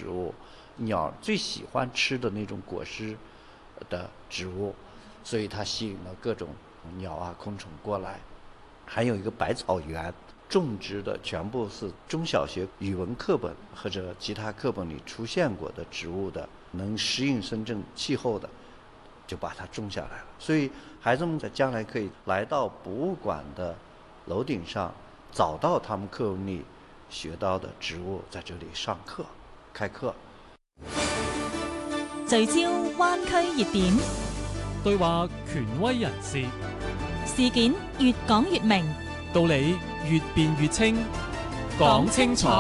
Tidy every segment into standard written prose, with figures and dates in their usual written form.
植物，鸟最喜欢吃的那种果实的植物，所以它吸引了各种鸟啊昆虫过来。还有一个百草园，种植的全部是中小学语文课本或者其他课本里出现过的植物的，能适应深圳气候的，就把它种下来了。所以孩子们在将来可以来到博物馆的楼顶上，找到他们课文里學到的植物，在這裡上課開課。 聚焦灣區熱點， 對話權威人士， 事件越講越明， 道理越辯越清，講清楚。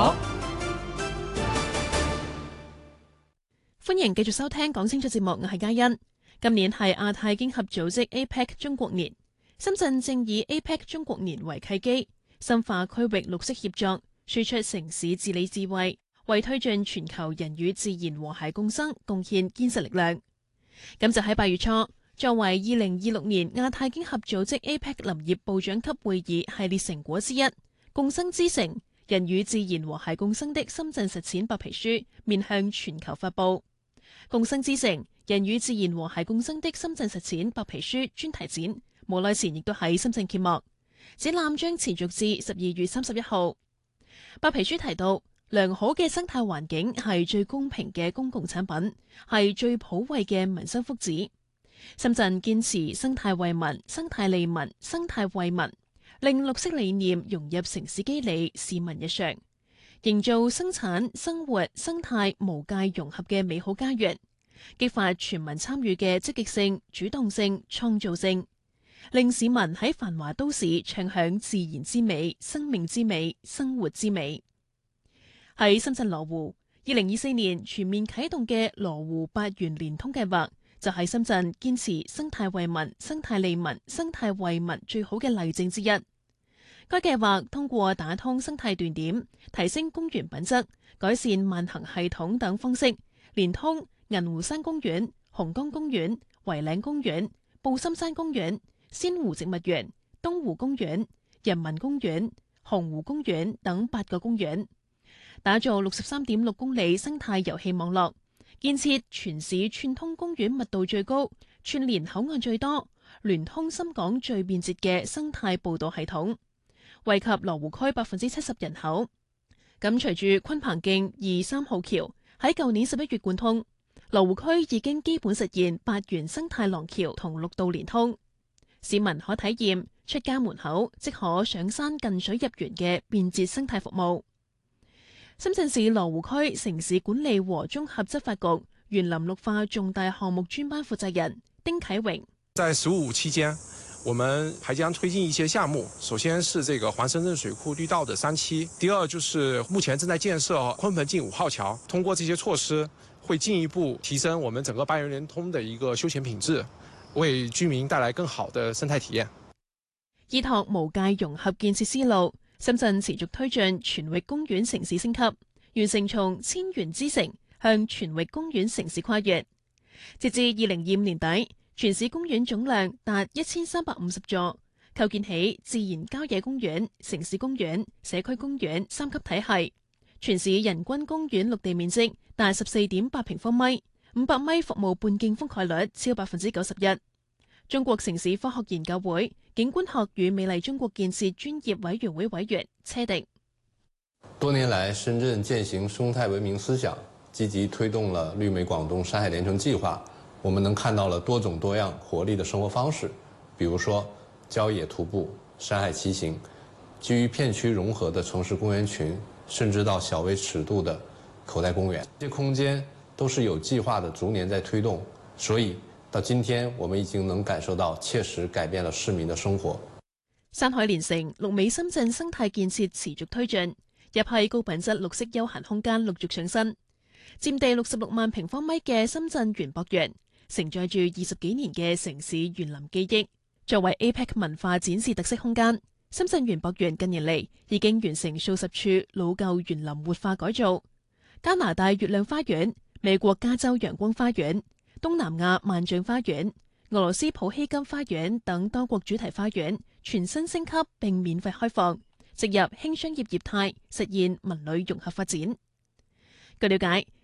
歡迎繼續收聽講清楚節目，我係嘉欣。今年係亞太經合組織 APEC 中國年，深圳正以 APEC 中國年為契機，深化區域綠色協作，輸出城市治理智慧，為推進全球人與自然和諧共生貢獻堅實力量。咁就喺8月初，作為2026年亞太經合組織 APEC 林業部長級會議系列成果之一，共生之城，人與自然和諧共生的深圳實踐白皮書面向全球發布。共生之城，人與自然和諧共生的深圳實踐白皮書專題展，無耐前亦都喺深圳揭幕。展覽將持續至12月31號。白皮書提到，良好嘅生態環境係最公平嘅公共產品，係最普惠嘅民生福祉。深圳堅持生態為民、生態利民、生態惠民，令綠色理念融入城市肌理、市民日常，營造生產、生活、生態無界融合嘅美好家園，激發全民參與嘅積極性、主動性、創造性，令市民喺繁華都市暢享自然之美、生命之美、生活之美。喺深圳羅湖，2024年全面啟動嘅羅湖8元連通計劃，就係深圳堅持生態為民、生態利民、生態惠民最好嘅例證之一。該計劃通過打通生態斷點、提升公園品質、改善慢行系統等方式，連通銀湖山公園、紅崗公園、圍嶺公園、布心山公園、仙湖植物園、東湖公園、人民公園、洪湖公園等8個公園，打造63.6公里生態遊戲網絡，建設全市串通公園密度最高、串聯口岸最多、聯通深港最便捷嘅生態步道系統，惠及羅湖區70%人口。咁隨住鯤鵬徑2、3號橋喺舊年11月貫通，羅湖區已經基本實現8元生態廊橋同6道連通，市民可體驗出家門口即可上山近水入園嘅便捷生態服務。深圳市羅湖區城市管理和綜合執法局園林綠化重大項目專班負責人丁啟榮， 在15期間，我們還將推進一些項目。首先是這個環深圳水庫綠道的3期，第二就是目前正在建設鯤鵬徑5號橋。通過這些措施，會進一步提升我們整個8元連通的一個休閒品質，為居民帶來更好的生態體驗。 依託無界融合建設思路，深圳持續推進全域公園城市升級，完成從千園之城向全域公園城市跨越。截至2025年底，全市公園總量達1350座，構建起自然郊野公園、城市公園、社區公園3級體系。全市人均公園陸地面積達14.8平方米，500米服務半徑覆蓋率超91%。中國城市科學研究會景觀學與美麗中國建設專業委員會委員車迪， 多年來，深圳踐行生態文明思想，積極推動了綠美廣東山海連城計劃。我們能看到了多種多樣活力的生活方式，比如說郊野徒步、山海騎行，基於片區融合的城市公園群，甚至到小微尺度的口袋公園，這些空間都是有計劃的逐年在推動，所以到今天我們已經能感受到切實改變了市民的生活。 山海連城綠美深圳生態建設持續推進，一批高品質綠色休閒空間陸續上新，佔地66萬平方米嘅深圳園博園，承載住20幾年嘅城市園林記憶。作為 APEC 文化展示特色空間，深圳園博園近年嚟已經完成數十處老舊園林活化改造。加拿大月亮花園、美國加州陽光花園、東南亞萬象花園、俄羅斯普希金花園等多國主題花園全新升級並免費開放，植入輕商業業態，實現文旅融合發展。據了解，